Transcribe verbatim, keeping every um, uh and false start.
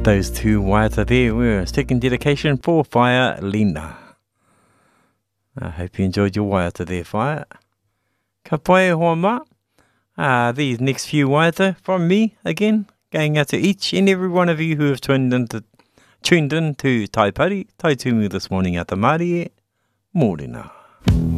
Those two waiata there were a second dedication for Fire Lina. I hope you enjoyed your waiata there, Fire. Ka pai hoa ma. Uh, these next few waiata from me, again, going out to each and every one of you who have tuned in to, tuned in to Tai Pari, Tai Tumu this morning at the Māori. Mōrena.